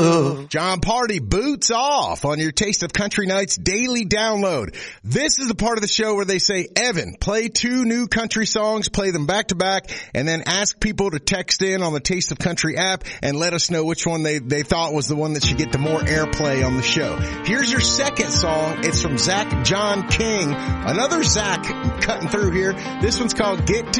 John Party, Boots Off on your Taste of Country Nights daily download. This is the part of the show where they say, Evan, play 2 new country songs, play them back to back, and then ask people to text in on the Taste of Country app and let us know which one they thought was the one that should get the more airplay on the show. Here's your second song. It's from Zach John King. Another Zach cutting through here. This one's called Get